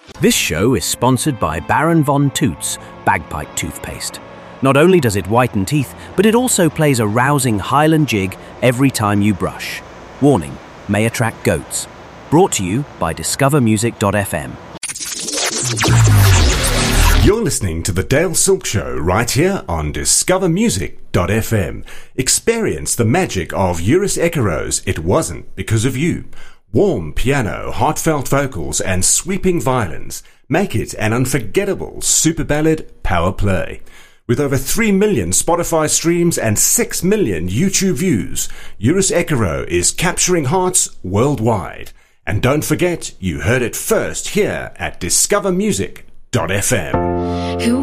This show is sponsored by Baron Von Toots Bagpipe Toothpaste. Not only does it whiten teeth, but it also plays a rousing Highland jig every time you brush. Warning, may attract goats. Brought to you by discovermusic.fm. You're listening to The Dale Silk Show right here on discovermusic.fm. Experience the magic of Eurus Ekero's It Wasn't Because of You. Warm piano, heartfelt vocals and sweeping violins make it an unforgettable super ballad power play. With over 3 million Spotify streams and 6 million YouTube views, Eurus Ekero is capturing hearts worldwide. And don't forget, you heard it first here at discovermusic.fm. Who